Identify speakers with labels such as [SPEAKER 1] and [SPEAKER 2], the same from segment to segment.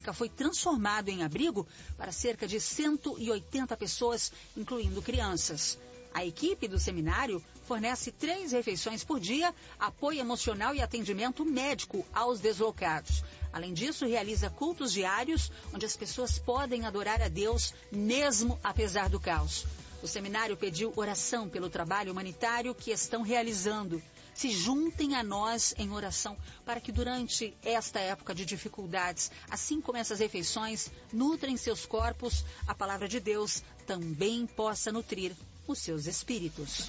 [SPEAKER 1] Bíblica foi transformado em abrigo para cerca de 180 pessoas, incluindo crianças. A equipe do seminário fornece 3 refeições por dia, apoio emocional e atendimento médico aos deslocados. Além disso, realiza cultos diários, onde as pessoas podem adorar a Deus, mesmo apesar do caos. O seminário pediu oração pelo trabalho humanitário que estão realizando. Se juntem a nós em oração para que durante esta época de dificuldades, assim como essas refeições nutrem seus corpos, a palavra de Deus também possa nutrir os seus espíritos.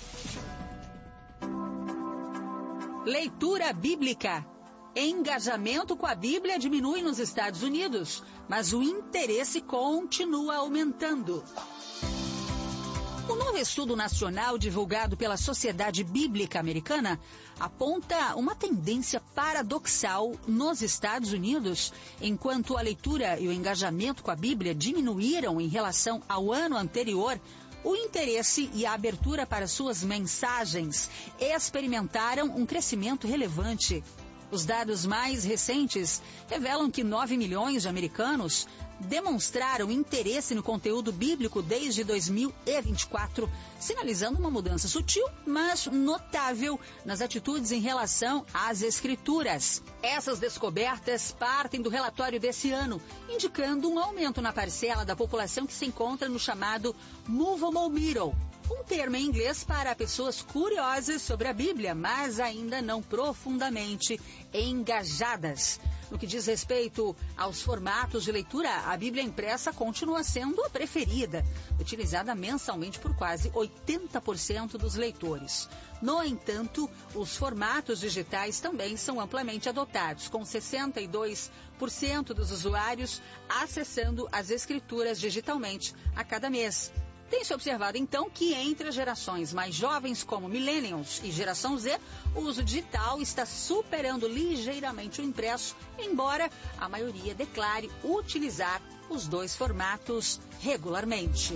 [SPEAKER 1] Leitura bíblica. Engajamento com a Bíblia diminui nos Estados Unidos, mas o interesse continua aumentando. Um novo estudo nacional divulgado pela Sociedade Bíblica Americana aponta uma tendência paradoxal nos Estados Unidos. Enquanto a leitura e o engajamento com a Bíblia diminuíram em relação ao ano anterior, o interesse e a abertura para suas mensagens experimentaram um crescimento relevante. Os dados mais recentes revelam que 9 milhões de americanos demonstraram interesse no conteúdo bíblico desde 2024, sinalizando uma mudança sutil, mas notável nas atitudes em relação às escrituras. Essas descobertas partem do relatório desse ano, indicando um aumento na parcela da população que se encontra no chamado Movable Middle, um termo em inglês para pessoas curiosas sobre a Bíblia, mas ainda não profundamente engajadas. No que diz respeito aos formatos de leitura, a Bíblia impressa continua sendo a preferida, utilizada mensalmente por quase 80% dos leitores. No entanto, os formatos digitais também são amplamente adotados, com 62% dos usuários acessando as escrituras digitalmente a cada mês. Tem-se observado, então, que entre as gerações mais jovens, como Millennials e Geração Z, o uso digital está superando ligeiramente o impresso, embora a maioria declare utilizar os dois formatos regularmente.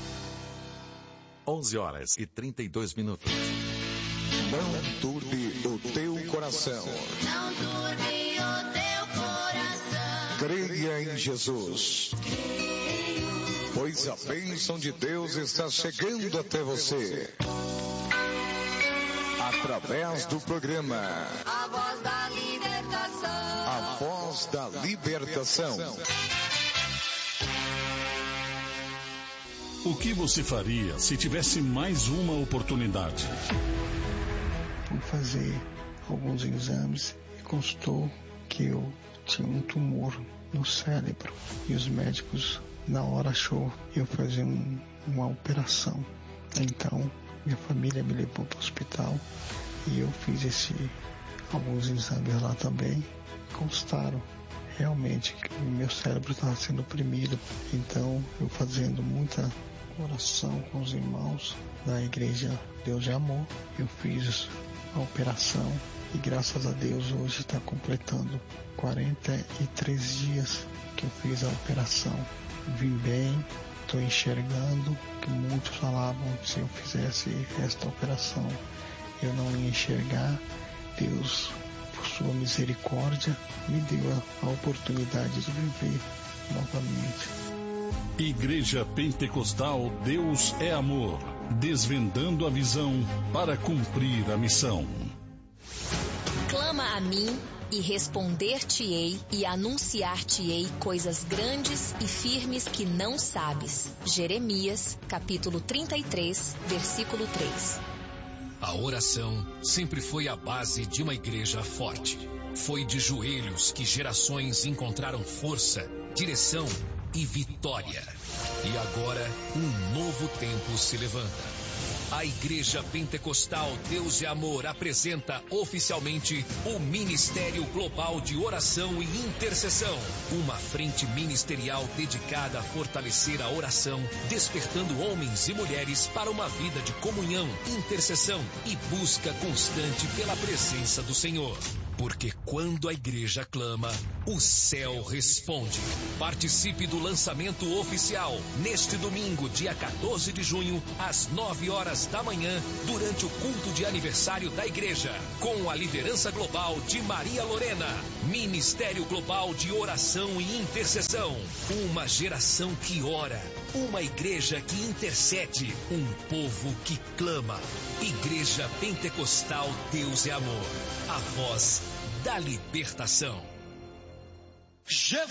[SPEAKER 2] 11h32.
[SPEAKER 3] Não turbe o teu coração.
[SPEAKER 4] Não turbe o teu coração.
[SPEAKER 3] Creia em Jesus. Pois a bênção de Deus está chegando até você. Através do programa
[SPEAKER 4] A Voz da Libertação.
[SPEAKER 3] A Voz da Libertação.
[SPEAKER 5] O que você faria se tivesse mais uma oportunidade?
[SPEAKER 6] Fui fazer alguns exames e constou que eu tinha um tumor no cérebro. E os médicos na hora achou eu fazer uma operação. Então minha família me levou para o hospital e eu fiz alguns exames lá também. Constaram realmente que o meu cérebro estava sendo oprimido. Então eu fazendo muita oração com os irmãos da igreja Deus de Amor, eu fiz a operação e graças a Deus hoje está completando 43 dias que eu fiz a operação. Vim bem, estou enxergando, que muitos falavam que se eu fizesse esta operação eu não ia enxergar. Deus, por sua misericórdia, me deu a oportunidade de viver novamente.
[SPEAKER 5] Igreja Pentecostal Deus é Amor, desvendando a visão para cumprir a missão.
[SPEAKER 7] Clama a mim e responder-te-ei e anunciar-te-ei coisas grandes e firmes que não sabes. Jeremias, capítulo 33, versículo 3.
[SPEAKER 8] A oração sempre foi a base de uma igreja forte. Foi de joelhos que gerações encontraram força, direção e vitória. E agora, um novo tempo se levanta. A Igreja Pentecostal Deus é Amor apresenta oficialmente o Ministério Global de Oração e Intercessão. Uma frente ministerial dedicada a fortalecer a oração, despertando homens e mulheres para uma vida de comunhão, intercessão e busca constante pela presença do Senhor. Porque quando a igreja clama, o céu responde. Participe do lançamento oficial neste domingo, dia 14 de junho, às 9 horas da manhã, durante o culto de aniversário da igreja, com a liderança global de Maria Lorena, Ministério Global de Oração e Intercessão. Uma geração que ora, uma igreja que intercede, um povo que clama. Igreja Pentecostal Deus é Amor, a voz da libertação.